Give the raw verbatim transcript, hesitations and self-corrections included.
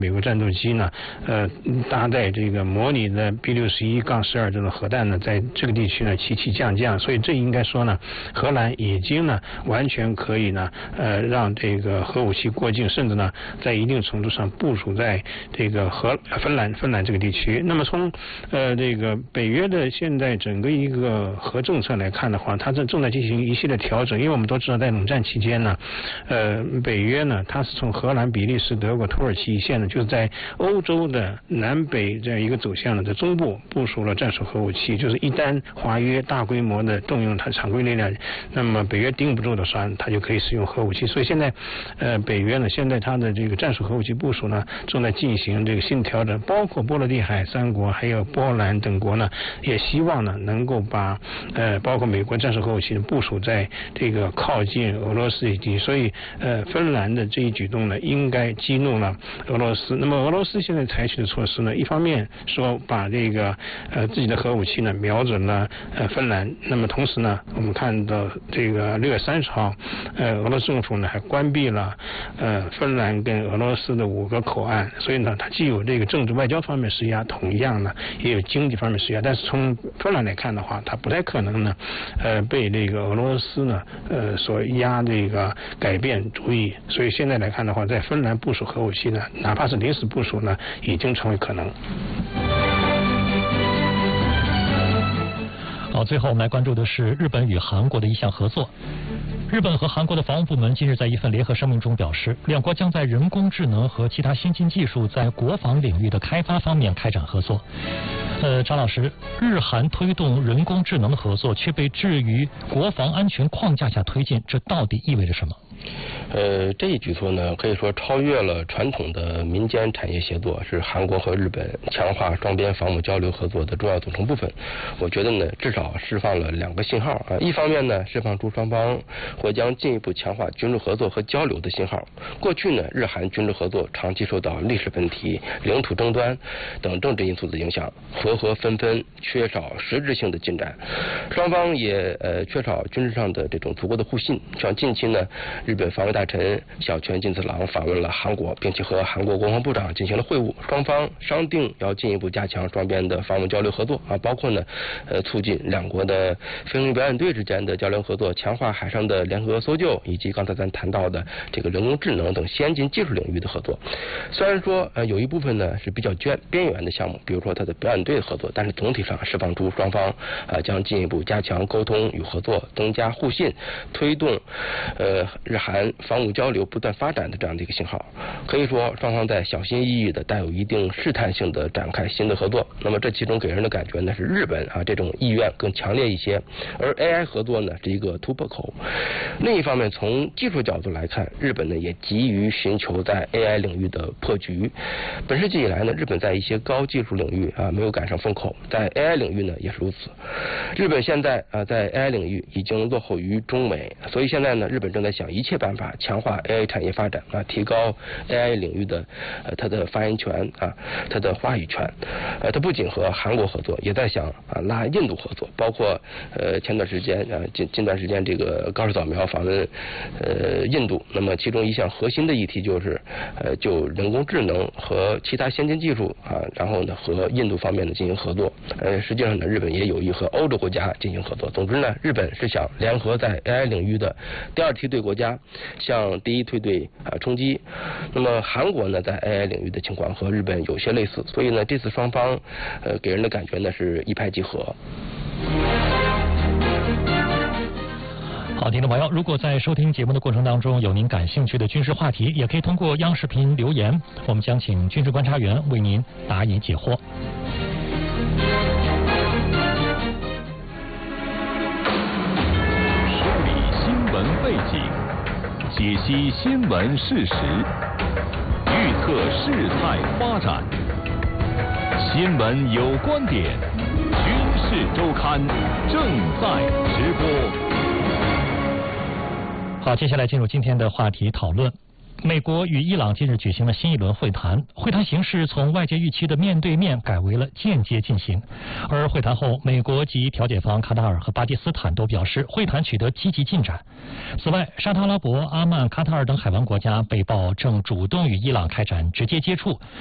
美国战斗机呢，呃，搭载这个模拟的 B 六十一杠十二这种核弹呢，在这个地区呢起起降降，所以这应该说呢，荷兰已经呢完全可以呢，呃，让这个核武器过境，甚至呢，在一定程度上部署在这个荷芬兰芬兰这个地区。那么从呃这个北约的现在整个一个核政策来看的话，它正正在进行一系列调整，因为我们都知道在冷战期间呢，呃，北约呢它是从荷兰、比利时、德国、土耳其一线呢。就是在欧洲的南北这样一个走向呢，在中部部署了战术核武器，就是一旦华约大规模的动用它常规力量，那么北约顶不住的时候，它就可以使用核武器。所以现在，呃，北约呢，现在它的这个战术核武器部署呢，正在进行这个新调整，包括波罗的海三国还有波兰等国呢，也希望呢能够把呃，包括美国战术核武器部署在这个靠近俄罗斯以及，所以呃，芬兰的这一举动呢，应该激怒了俄罗斯。那么俄罗斯现在采取的措施呢，一方面说把这个呃自己的核武器呢瞄准了呃芬兰，那么同时呢，我们看到这个六月三十号，呃俄罗斯政府呢还关闭了呃芬兰跟俄罗斯的五个口岸，所以呢，它既有这个政治外交方面施压，同样呢也有经济方面施压。但是从芬兰来看的话，它不太可能呢呃被这个俄罗斯呢呃所压这个改变主意，所以现在来看的话，在芬兰部署核武器呢，哪怕是临时部署呢，已经成为可能。 好，最后我们来关注的是日本与韩国的一项合作。日本和韩国的防务部门近日在一份联合声明中表示，两国将在人工智能和其他先进技术在国防领域的开发方面开展合作。呃，张老师，日韩推动人工智能的合作却被置于国防安全框架下推进，这到底意味着什么？ 呃，这一举措呢，可以说超越了传统的民间产业协作，是韩国和日本强化双边防务交流合作的重要组成部分。我觉得呢，至少释放了两个信号啊。一方面呢，释放出双方或将进一步强化军事合作和交流的信号。过去呢，日韩军事合作长期受到历史问题、领土争端等政治因素的影响，合合纷纷，缺少实质性的进展。双方也呃缺少军事上的这种足够的互信。像近期呢，日本防卫大臣小泉进次郎访问了韩国，并且和韩国国防部长进行了会晤，双方商定要进一步加强双边的防务交流合作啊，包括呢，呃，促进两国的飞行表演队之间的交流合作，强化海上的联合搜救，以及刚才咱谈到的这个人工智能等先进技术领域的合作。虽然说呃有一部分呢是比较边边缘的项目，比如说它的表演队的合作，但是总体上释放出双方啊、呃、将进一步加强沟通与合作，增加互信，推动呃日韩防务交流不断发展的这样的一个信号。可以说双方在小心翼翼的带有一定试探性的展开新的合作。那么这其中给人的感觉呢是日本啊这种意愿更强烈一些，而 A I 合作呢是一个突破口。另一方面，从技术角度来看，日本呢也急于寻求在 A I 领域的破局。本世纪以来呢，日本在一些高技术领域啊没有赶上风口，在 A I 领域呢也是如此。日本现在啊在 A I 领域已经落后于中美，所以现在呢日本正在想一切办法强化 A I 产业发展啊，提高 A I 领域的呃它的发言权啊，它的话语权。呃，它不仅和韩国合作，也在想啊拉印度合作，包括呃前段时间啊近近段时间这个高市早苗访问呃印度，那么其中一项核心的议题就是呃就人工智能和其他先进技术啊，然后呢和印度方面呢进行合作。呃，实际上呢日本也有意和欧洲国家进行合作。总之呢，日本是想联合在 A I 领域的第二梯队国家向第一梯队啊冲击。那么韩国呢在 A I 领域的情况和日本有些类似，所以呢这次双方呃给人的感觉呢是一拍即合。 好，听众朋友，如果在收听节目的过程当中有您感兴趣的军事话题，也可以通过央视频留言，我们将请军事观察员为您答疑解惑。 梳理新闻背景，解析新闻事实，预测事态发展。新闻有观点，军事周刊正在直播。 好，接下来进入今天的话题讨论。 美国与伊朗近日举行了新一轮会谈，会谈形式从外界预期的面对面改为了间接进行。而会谈后，美国及调解方卡塔尔和巴基斯坦都表示会谈取得积极进展。此外，沙特阿拉伯、阿曼、卡塔尔等海湾国家被曝正主动与伊朗开展直接接触，